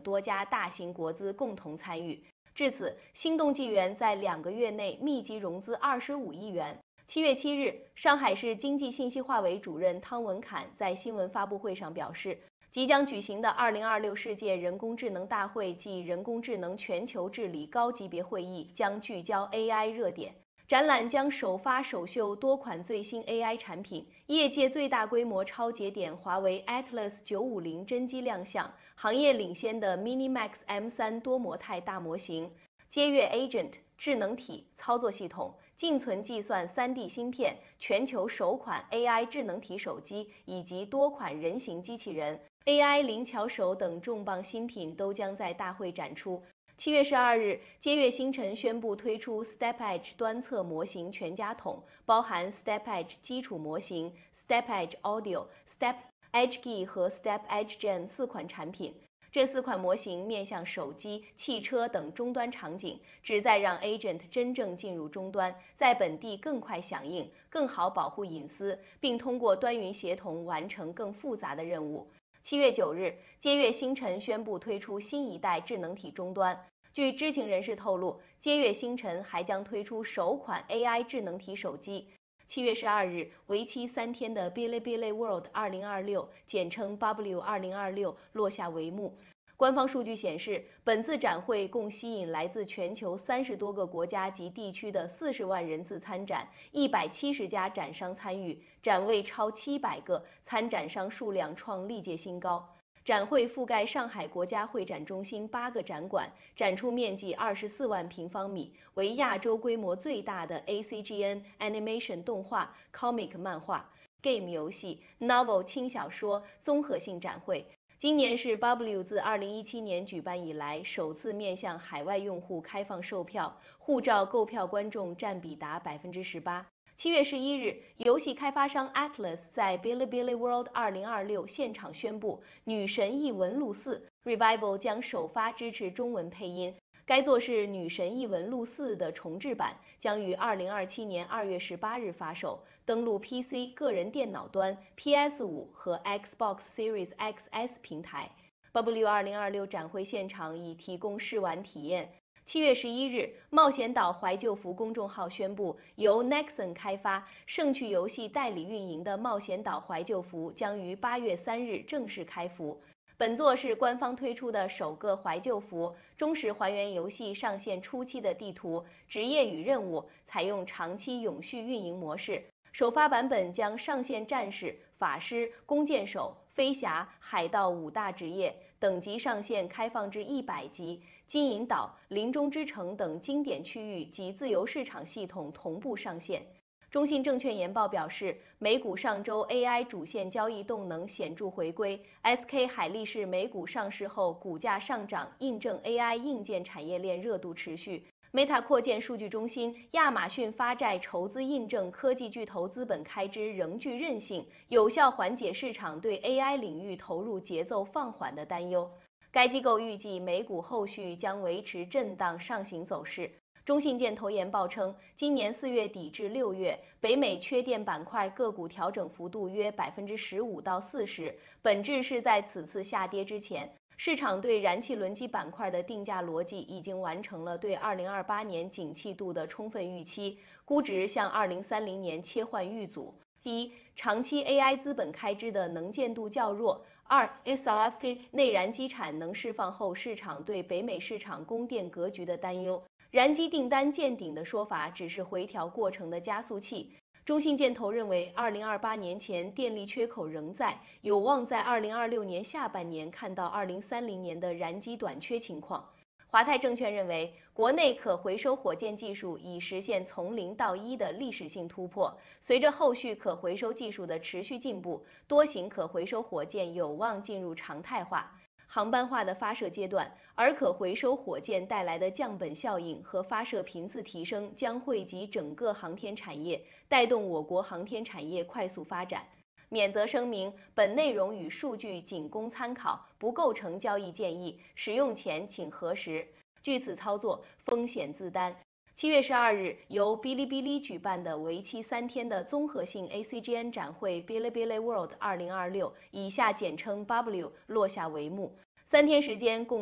多家大型国资共同参与。至此，心动纪元在2个月内密集融资25亿元。7月7日，上海市经济信息化委主任汤文侃在新闻发布会上表示，即将举行的2026世界人工智能大会暨人工智能全球治理高级别会议将聚焦 AI 热点。展览将首发首秀多款最新 AI 产品，业界最大规模超节点华为 Atlas 950真机亮相，行业领先的 MiniMax M3多模态大模型，接跃 Agent 智能体操作系统，静存计算 3D 芯片，全球首款 AI 智能体手机以及多款人形机器人、AI 灵巧手等重磅新品都将在大会展出。7月12日，接跃星辰宣布推出 Step Edge 端侧模型全家桶，包含 Step Edge 基础模型、Step Edge Audio、Step Edge G 和 Step Edge Gen 4款产品。这4款模型面向手机、汽车等终端场景，旨在让 Agent 真正进入终端，在本地更快响应，更好保护隐私，并通过端云协同完成更复杂的任务。7月9日，接跃星辰宣布推出新一代智能体终端。据知情人士透露，接跃星辰还将推出首款 AI 智能体手机。7月12日，为期3天的 Bilibili World 2026，简称 W 2026落下帷幕。官方数据显示，本次展会共吸引来自全球30多个国家及地区的40万人次参展，170家展商参与，展位超700个，参展商数量创历届新高。展会覆盖上海国家会展中心8个展馆，展出面积24万平方米，为亚洲规模最大的 ACGN Animation 动画、Comic 漫画、Game 游戏、Novel 轻小说综合性展会。今年是 W 自2017年举办以来首次面向海外用户开放售票，护照购票观众占比达18%。7月11日，游戏开发商 Atlas 在 Bilibili World 2026现场宣布，《女神异闻录4 Revival》将首发支持中文配音。该作是《女神异闻录4》的重制版，将于2027年2月18日发售，登陆 PC 个人电脑端、PS5 和 Xbox Series XS 平台。W 2026展会现场已提供试玩体验。7月11日，冒险岛怀旧服公众号宣布，由 Nexon 开发、盛趣游戏代理运营的冒险岛怀旧服将于8月3日正式开服。本作是官方推出的首个怀旧服，忠实还原游戏上线初期的地图、职业与任务，采用长期永续运营模式。首发版本将上线战士、法师、弓箭手、飞侠、海盗5大职业，等级上限开放至100级，金银岛、林中之城等经典区域及自由市场系统同步上线。中信证券研报表示，美股上周 AI 主线交易动能显著回归 ，SK 海力士美股上市后股价上涨，印证 AI 硬件产业链热度持续。Meta 扩建数据中心，亚马逊发债筹资印证科技巨头资本开支仍具韧性，有效缓解市场对 AI 领域投入节奏放缓的担忧。该机构预计美股后续将维持震荡上行走势。中信建投研报称，今年4月底至6月，北美缺电板块个股调整幅度约15%到40%，本质是在此次下跌之前。市场对燃气轮机板块的定价逻辑已经完成了对2028年景气度的充分预期，估值向2030年切换预组。第一，长期 AI 资本开支的能见度较弱；2 ，SLFK 内燃机产能释放后，市场对北美市场供电格局的担忧。燃机订单见顶的说法只是回调过程的加速器。中信建投认为，2028年前电力缺口仍在，有望在2026年下半年看到2030年的燃机短缺情况。华泰证券认为，国内可回收火箭技术已实现从0到1的历史性突破，随着后续可回收技术的持续进步，多型可回收火箭有望进入常态化、航班化的发射阶段，而可回收火箭带来的降本效应和发射频次提升将惠及整个航天产业，带动我国航天产业快速发展。免责声明：本内容与数据仅供参考，不构成交易建议，使用前请核实。据此操作，风险自担。7月12日，由哔哩哔哩举办的为期3天的综合性 ACGN 展会 Bilibili World 2026（以下简称 W） 落下帷幕。3天时间共